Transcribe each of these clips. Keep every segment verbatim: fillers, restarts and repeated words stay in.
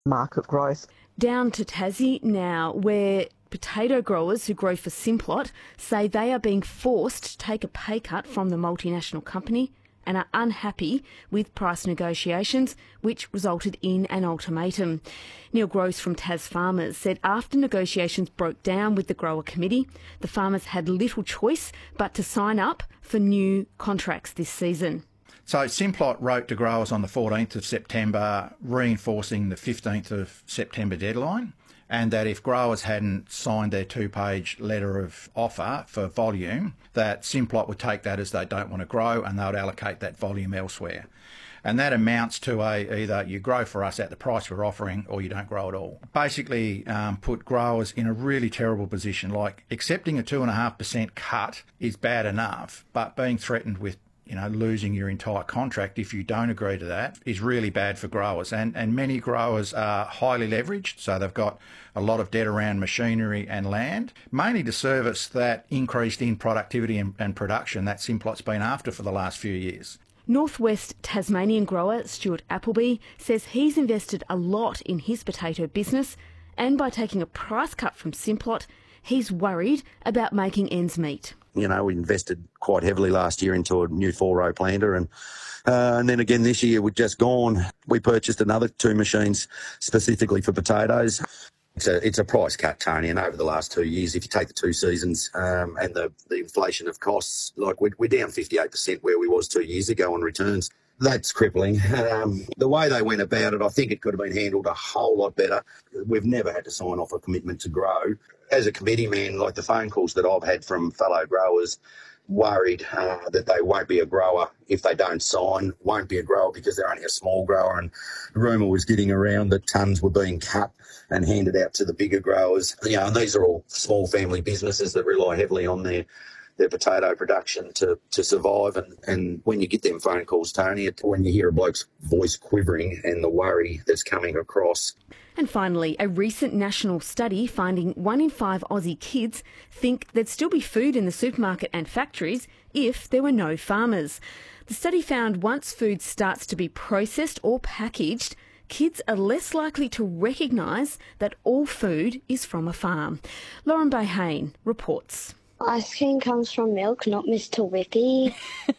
market growth. Down to Tassie now, where potato growers who grow for Simplot say they are being forced to take a pay cut from the multinational company and are unhappy with price negotiations, which resulted in an ultimatum. Neil Gross from Tas Farmers said after negotiations broke down with the grower committee, the farmers had little choice but to sign up for new contracts this season. So Simplot wrote to growers on the fourteenth of September, reinforcing the fifteenth of September deadline, and that if growers hadn't signed their two-page letter of offer for volume, that Simplot would take that as they don't want to grow and they would allocate that volume elsewhere. And that amounts to a either you grow for us at the price we're offering or you don't grow at all. Basically um, put growers in a really terrible position. Like accepting a two point five percent cut is bad enough, but being threatened with you know, losing your entire contract if you don't agree to that is really bad for growers. And, and many growers are highly leveraged, so they've got a lot of debt around machinery and land, mainly to service that increased in productivity and, and production that Simplot's been after for the last few years. Northwest Tasmanian grower Stuart Appleby says he's invested a lot in his potato business, and by taking a price cut from Simplot, he's worried about making ends meet. You know, we invested quite heavily last year into a new four-row planter, and uh, and then again this year we've just gone. We purchased another two machines specifically for potatoes. It's a it's a price cut, Tony, and over the last two years, if you take the two seasons um, and the, the inflation of costs, like we're, we're down fifty-eight percent where we was two years ago on returns. That's crippling. Um, the way they went about it, I think it could have been handled a whole lot better. We've never had to sign off a commitment to grow. As a committee man, like the phone calls that I've had from fellow growers, worried uh, that they won't be a grower if they don't sign, won't be a grower because they're only a small grower, and rumour was getting around that tonnes were being cut and handed out to the bigger growers. You know, and these are all small family businesses that rely heavily on their their potato production to, to survive. And, and when you get them phone calls, Tony, it, when you hear a bloke's voice quivering and the worry that's coming across. And finally, a recent national study finding one in five Aussie kids think there'd still be food in the supermarket and factories if there were no farmers. The study found once food starts to be processed or packaged, kids are less likely to recognise that all food is from a farm. Lauren Bayhane reports. Ice cream comes from milk, not Mister Whippy.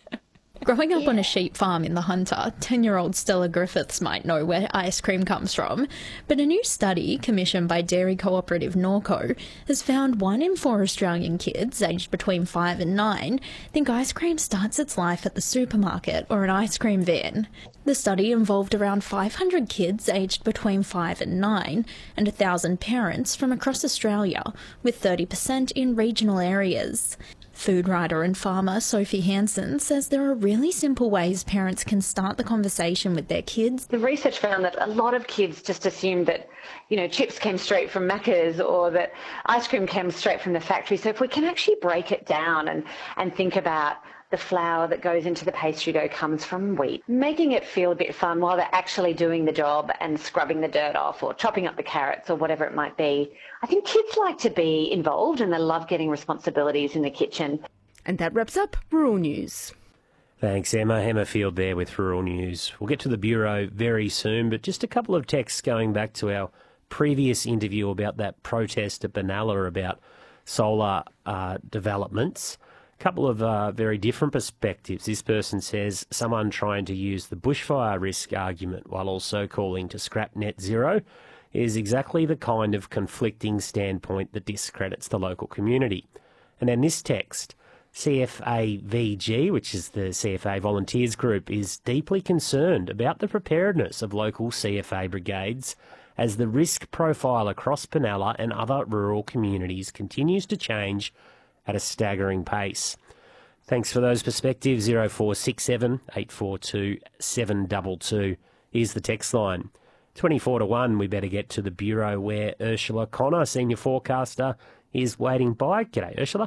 Growing up Yeah. on a sheep farm in the Hunter, ten-year-old Stella Griffiths might know where ice cream comes from. But a new study commissioned by dairy cooperative Norco has found one in four Australian kids aged between five and nine think ice cream starts its life at the supermarket or an ice cream van. The study involved around five hundred kids aged between five and nine and one thousand parents from across Australia, with thirty percent in regional areas. Food writer and farmer Sophie Hansen says there are really simple ways parents can start the conversation with their kids. The research found that a lot of kids just assumed that, you know, chips came straight from Macca's or that ice cream came straight from the factory. So if we can actually break it down and, and think about the flour that goes into the pastry dough comes from wheat, making it feel a bit fun while they're actually doing the job and scrubbing the dirt off or chopping up the carrots or whatever it might be. I think kids like to be involved and they love getting responsibilities in the kitchen. And that wraps up Rural News. Thanks, Emma. Emma Field there with Rural News. We'll get to the Bureau very soon, but just a couple of texts going back to our previous interview about that protest at Benalla about solar uh, developments. Couple of uh, very different perspectives. This person says someone trying to use the bushfire risk argument while also calling to scrap net zero is exactly the kind of conflicting standpoint that discredits the local community. And then this text, C F A V G, which is the C F A Volunteers Group, is deeply concerned about the preparedness of local C F A brigades as the risk profile across Benalla and other rural communities continues to change at a staggering pace. Thanks for those perspectives. zero four six seven, eight four two, seven two two is the text line. twenty-four to one, we better get to the Bureau where Ursula Connor, senior forecaster, is waiting by. G'day, Ursula.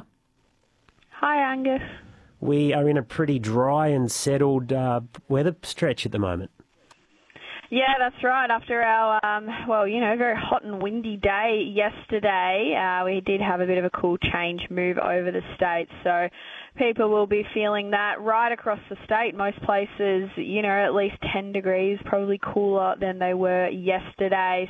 Hi, Angus. We are in a pretty dry and settled uh, weather stretch at the moment. Yeah, that's right. After our, um, well, you know, very hot and windy day yesterday, uh, we did have a bit of a cool change move over the state. So people will be feeling that right across the state. Most places, you know, at least ten degrees, probably cooler than they were yesterday.